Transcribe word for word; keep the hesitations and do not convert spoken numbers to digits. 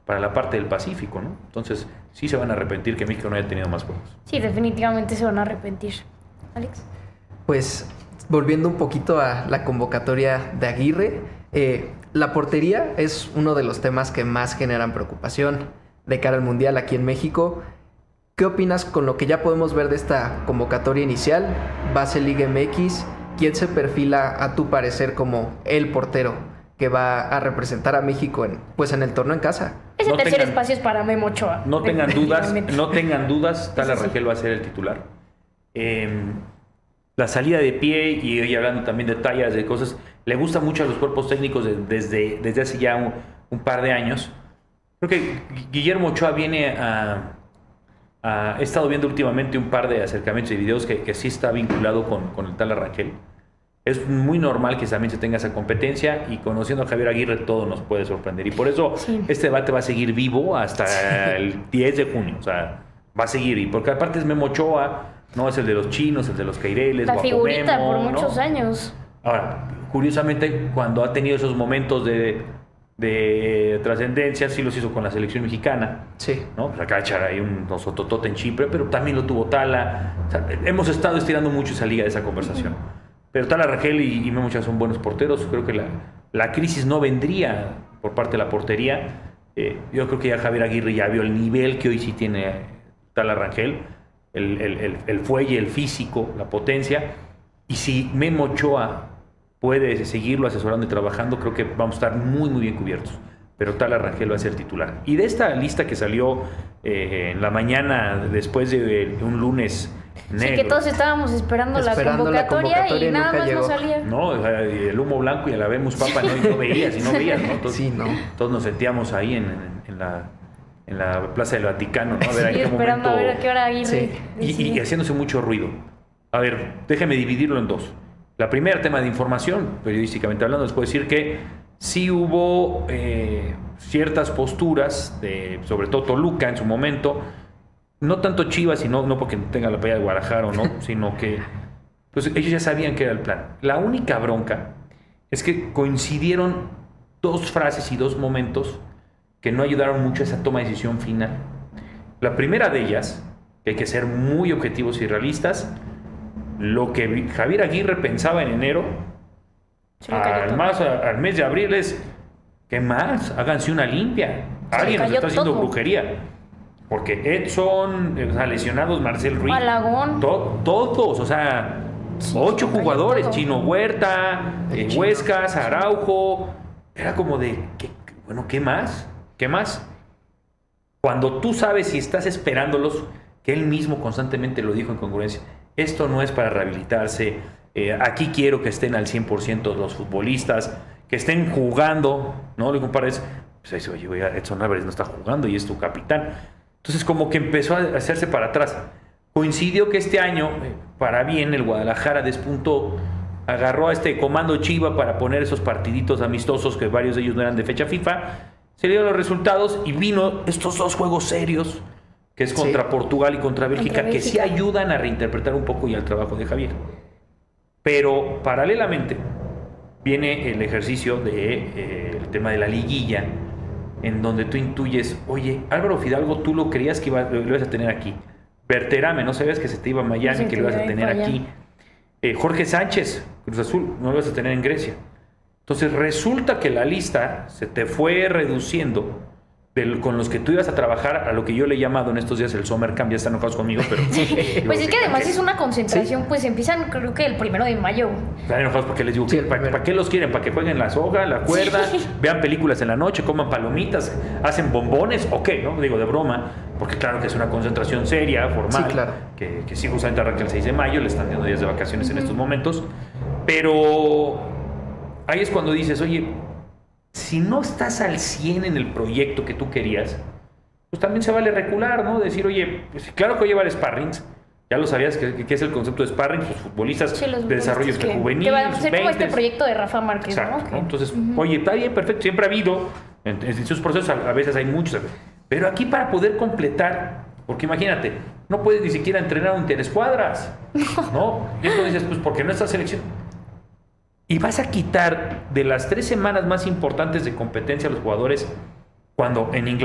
para la parte del Pacífico, ¿no? Entonces, sí se van a arrepentir que México no haya tenido más juegos. Sí, definitivamente se van a arrepentir. Alex. Pues, volviendo un poquito a la convocatoria de Aguirre, eh, la portería es uno de los temas que más generan preocupación de cara al Mundial aquí en México. ¿Qué opinas con lo que ya podemos ver de esta convocatoria inicial? Base Liga M X, ¿quién se perfila a tu parecer como el portero que va a representar a México en, pues en el torneo en casa? Ese No tercer tengan- espacio es para Memo Ochoa. No tengan dudas, definitivamente. no tengan dudas, Tala Sí, sí. Rangel va a ser el titular. Eh, la salida de pie y, y hablando también de tallas, de cosas, le gusta mucho a los cuerpos técnicos de- desde, desde hace ya un, un par de años. Creo que Guillermo Ochoa viene a... a- he estado viendo últimamente un par de acercamientos y videos que, que sí está vinculado con, con el Tala Rangel. Es muy normal que también se tenga esa competencia y conociendo a Javier Aguirre todo nos puede sorprender. Y por eso Sí. este debate va a seguir vivo hasta el diez de junio. O sea, va a seguir. Y porque aparte es Memo Ochoa, no es el de los chinos, el de los Caireles, La Guapo figurita Memo, por ¿no? muchos años. Ahora, curiosamente, cuando ha tenido esos momentos de, de trascendencia, sí los hizo con la selección mexicana. Sí. ¿No? Pues acá echar ahí un osototote en Chipre, pero también lo tuvo Tala. O sea, hemos estado estirando mucho esa liga de esa conversación. Pero Tala Rangel y, y Memo Ochoa son buenos porteros. Creo que la, la crisis no vendría por parte de la portería. Eh, yo creo que ya Javier Aguirre ya vio el nivel que hoy sí tiene Tala Rangel, el, el, el, el fuelle, el físico, la potencia. Y si Memo Ochoa puede seguirlo asesorando y trabajando, creo que vamos a estar muy, muy bien cubiertos. Pero Tala Rangel va a ser titular. Y de esta lista que salió eh, en la mañana, después de un lunes negro, Sí, que todos estábamos esperando, Esperando la, la convocatoria convocatoria y y nada nunca más llegó. no salía. ¿no? O sea, y el humo blanco y la vemos papa, ¿no? Y no veías, y no veías, ¿no? Todos, Sí, no. todos nos sentíamos ahí en, en- en la, en la Plaza del Vaticano, ¿no? A ver a Sí, qué esperando momento... a ver a qué hora Aguirre Sí. Y, y decide. haciéndose mucho ruido. A ver, déjeme dividirlo en dos. La primera, tema de información, periodísticamente hablando, les puedo decir que sí hubo eh, ciertas posturas, de, sobre todo Toluca en su momento, no tanto Chivas, sino no porque tenga la playa de Guadalajara o no, sino que pues, ellos ya sabían que era el plan. La única bronca es que coincidieron dos frases y dos momentos que no ayudaron mucho a esa toma de decisión final. La primera de ellas, que hay que ser muy objetivos y realistas, lo que Javier Aguirre pensaba en enero, Se le cayó al, todo. más, al mes de abril es, ¿qué más? Háganse una limpia. Se le Alguien nos cayó está haciendo todo. brujería. Porque Edson, eh, o sea, lesionados, Marcel Ruiz, Malagón. to- todos, o sea, Sí, ocho se le cayó jugadores, todo. Chino Huerta, El eh, Chino. Huescas, Araujo, era como de, ¿qué, bueno, ¿qué más? ¿Qué más? Cuando tú sabes y estás esperándolos, que él mismo constantemente lo dijo en congruencia, esto no es para rehabilitarse, eh, aquí quiero que estén al cien por ciento los futbolistas, que estén jugando, ¿no? Le compares, pues ahí se oye, oye, Edson Álvarez no está jugando y es tu capitán. Entonces como que empezó a hacerse para atrás. Coincidió que este año, eh, para bien, el Guadalajara despuntó, agarró a este comando Chiva para poner esos partiditos amistosos, que varios de ellos no eran de fecha FIFA, se le dieron los resultados y vino estos dos juegos serios, que es contra Sí. Portugal y contra Bélgica, Contra que sí Bélgica. ayudan a reinterpretar un poco ya el trabajo de Javier. Pero paralelamente viene el ejercicio del de, eh, el tema de la liguilla, en donde tú intuyes, oye, Álvaro Fidalgo, tú lo creías que iba, lo ibas a tener aquí. Berterame, no sabías que se te iba a Miami, Dicen que que lo ibas a iba a ir tener para aquí. Eh, Jorge Sánchez, Cruz Azul, no lo ibas a tener en Grecia. Entonces resulta que la lista se te fue reduciendo del- con los que tú ibas a trabajar a lo que yo le he llamado en estos días el Summer Camp. Ya están enojados conmigo, pero... Pues es que además es una concentración, pues empiezan creo que el primero de mayo. Están enojados porque les digo, Sí, que el ¿para, primero. para qué los quieren? ¿Para que jueguen la soga, la cuerda, Sí. vean películas en la noche, coman palomitas, hacen bombones? ¿O qué? ¿No? Digo, de broma, porque claro que es una concentración seria, formal, Sí, claro. que, que sí justamente arranca el seis de mayo, le están dando días de vacaciones en estos momentos, pero ahí es cuando dices, oye, si no estás al cien en el proyecto que tú querías, pues también se vale recular, ¿no? Decir, oye, pues claro que voy a llevar sparrings. Ya lo sabías que, que es el concepto de sparring, pues futbolistas Sí, los de desarrollo futbolistas que- juvenil, Que va a ser como este veinte. proyecto de Rafa Márquez, Exacto, ¿no? ¿no? Que- Entonces, oye, está bien, perfecto, siempre ha habido, en, en sus procesos a, a veces hay muchos, pero aquí para poder completar, porque imagínate, no puedes ni siquiera entrenar un interescuadras, ¿no? Y eso dices, pues porque no estás selección. Y vas a quitar de las tres semanas más importantes de competencia a los jugadores cuando en Inglaterra